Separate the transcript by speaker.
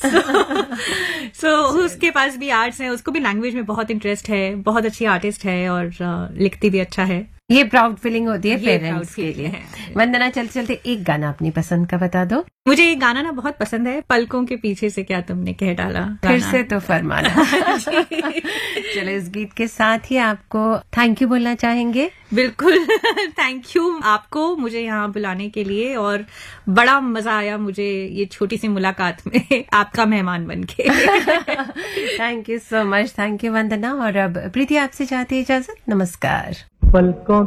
Speaker 1: सो उसके पास भी आर्ट्स है, उसको भी लैंग्वेज में बहुत इंटरेस्ट है, बहुत अच्छी आर्टिस्ट है और लिखती भी अच्छा है।
Speaker 2: ये प्राउड फीलिंग होती है पेरेंट्स के लिए। वंदना, चलते चलते एक गाना अपनी पसंद का बता दो।
Speaker 1: मुझे ये गाना ना बहुत पसंद है, पलकों के पीछे से क्या तुमने कह डाला।
Speaker 2: फिर से तो फरमाना। चलो, इस गीत के साथ ही आपको थैंक यू बोलना चाहेंगे।
Speaker 1: बिल्कुल, थैंक यू आपको मुझे यहाँ बुलाने के लिए, और बड़ा मजा आया मुझे ये छोटी सी मुलाकात में आपका मेहमान बनके।
Speaker 2: Thank you so much. Thank you वंदना। और अब प्रीति आपसे चाहती है इजाजत। नमस्कार।
Speaker 3: पलकों